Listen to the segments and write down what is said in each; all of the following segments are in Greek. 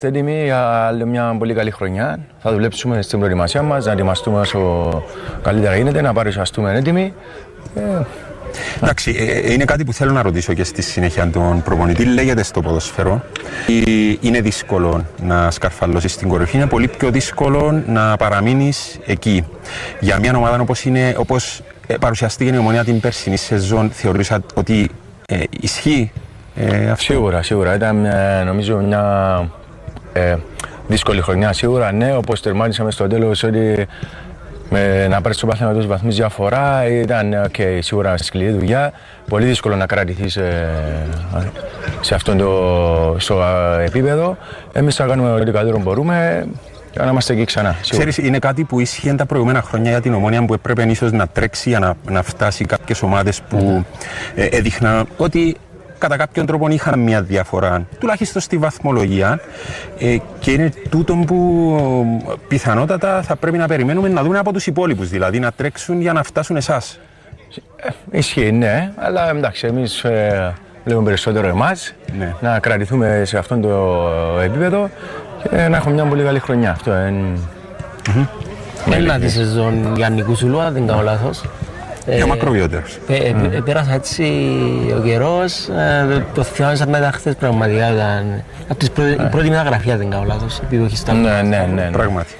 Έτοιμοι για άλλη μια πολύ καλή χρονιά. Θα δουλέψουμε στην προετοιμασία μας, να ετοιμαστούμε όσο καλύτερα γίνεται, να παρουσιαστούμε έτοιμοι. Εντάξει, είναι κάτι που θέλω να ρωτήσω και στη συνέχεια τον προπονητή. Λέγεται στο ποδοσφαιρό. Είναι δύσκολο να σκαρφαλώσεις στην κορυφή, είναι πολύ πιο δύσκολο να παραμείνεις εκεί. Για μια ομάδα όπως παρουσιαστήκε η Ομονία την περσινή σεζόν, θεωρείς ότι ισχύει αυτό? Σίγουρα. Ήταν νομίζω μια δύσκολη χρονιά, σίγουρα. Ναι, όπως τερματίσαμε στο τέλος, ότι να πάρεις το πάθημα με τους βαθμούς διαφορά ήταν σίγουρα σκληρή δουλειά. Πολύ δύσκολο να κρατηθείς σε αυτό το επίπεδο. Εμείς θα κάνουμε ό,τι καλύτερο μπορούμε για να είμαστε εκεί ξανά. Ξέρεις, είναι κάτι που ίσχυε τα προηγούμενα χρόνια για την Ομόνια, που έπρεπε ίσως να τρέξει για να φτάσει κάποιες ομάδες που έδειχναν ότι κατά κάποιον τρόπο είχαν μια διαφορά, τουλάχιστον στη βαθμολογία, και είναι τούτο που πιθανότατα θα πρέπει να περιμένουμε να δούμε από τους υπόλοιπους, δηλαδή να τρέξουν για να φτάσουν εσάς. Ισχύει, ναι, αλλά εντάξει, εμείς βλέπουμε περισσότερο εμάς, ναι, να κρατηθούμε σε αυτό το επίπεδο και να έχουμε μια πολύ καλή χρονιά. Αυτό είναι. Έλα τη σεζόν Γιάννη Κουσουλού, αν δεν κάνω λάθος. Για μακροβιότερος. Πέρασε έτσι ο καιρός, το θυμάμαι σαν να ήταν χθες πραγματικά, ήταν από η πρώτη μεταγραφή, αν δεν κάνω λάθος, επιδοχή στα ναι, πράγματι.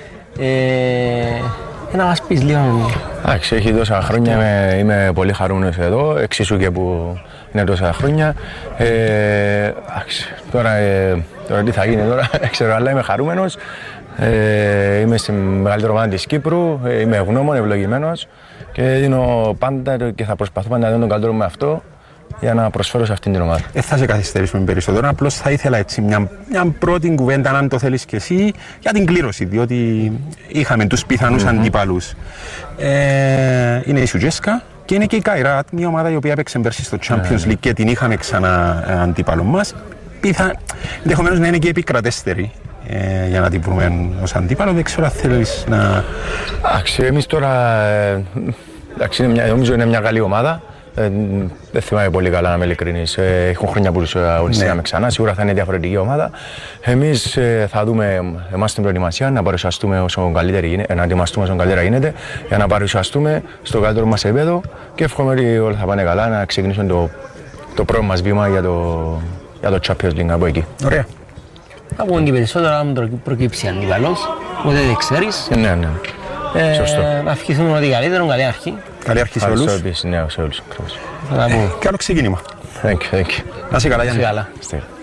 Να μας πεις λίγο. Εντάξει, έχει τόσα χρόνια, είμαι πολύ χαρούμενος εδώ, εξίσου και που είναι τόσα χρόνια. Τώρα τι θα γίνει τώρα, ξέρω, αλλά είμαι χαρούμενος. Είμαι στη μεγαλύτερη ομάδα της Κύπρου, είμαι ευγνώμων, ευλογημένος και δίνω πάντα και θα προσπαθώ πάντα να δίνω τον καλύτερο με αυτό για να προσφέρω σε αυτήν την ομάδα. Θα σε καθυστερήσουμε περισσότερο, απλώς θα ήθελα έτσι μια πρώτη κουβέντα, αν το θέλεις και εσύ, για την κλήρωση, διότι είχαμε τους πιθανούς αντίπαλους. Είναι η Σουτζέσκα και είναι και η Καϊράτ, μια ομάδα η οποία έπαιξε πέρσι στο Champions League και την είχαμε ξανά αντίπαλο μας. Ενδεχομένως να είναι και επικρατέστερη για να την πούμε ως αντίπαλο. Δεν ξέρω αν θέλεις να... Εμείς τώρα, νομίζω είναι μια καλή ομάδα. Δεν θυμάμαι πολύ καλά, να είμαι ειλικρινής. Έχουν χρόνια που τους αγωνιστήκαμε ξανά. Σίγουρα θα είναι διαφορετική ομάδα. Εμείς θα δούμε εμάς την προετοιμασία, να παρουσιαστούμε όσο καλύτερα γίνεται, να ετοιμαστούμε όσο καλύτερα γίνεται, για να παρουσιαστούμε στο καλύτερο μας επίπεδο και εύχομαι ότι όλα θα πάνε καλά, να ξεκινήσουμε το πρώτο μας βήμα για το Champions League από εκεί. Ωραία. Θα πούμε και περισσότερα αν προκύψει αντίπαλος, οπότε δεν ξέρεις. Ναι. Σωστό. Να ευχηθούμε ότι καλύτερο, καλή αρχή. Καλή αρχή σε όλους. Ναι, σε όλους. Και άλλο ξεκίνημα. Thank you. Να είσαι καλά, Γιάννη.